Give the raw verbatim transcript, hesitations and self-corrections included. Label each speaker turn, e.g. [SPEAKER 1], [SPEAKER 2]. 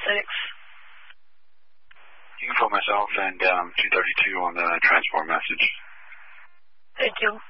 [SPEAKER 1] six.
[SPEAKER 2] You can phone myself and um, two thirty-two on the transport message.
[SPEAKER 1] Thank you.